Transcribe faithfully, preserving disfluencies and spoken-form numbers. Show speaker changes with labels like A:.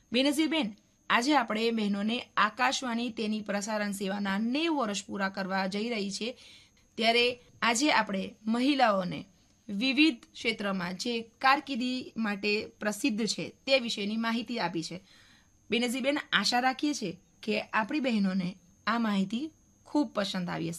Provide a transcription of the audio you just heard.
A: બેનઝીરબેન, આજે આપણે બહેનોને આકાશવાણી તેની પ્રસારણ સેવાના નેવું વર્ષ પૂરા કરવા જઈ રહી છે, ત્યારે આજે આપણે મહિલાઓને વિવિધ ક્ષેત્રમાં જે કારકિર્દી માટે પ્રસિદ્ધ છે તે વિશેની માહિતી આપી છે. બેનઝીરબેન, આશા રાખીએ છીએ કે આપણી બહેનોને આ માહિતી ખૂબ પસંદ આવી હશે.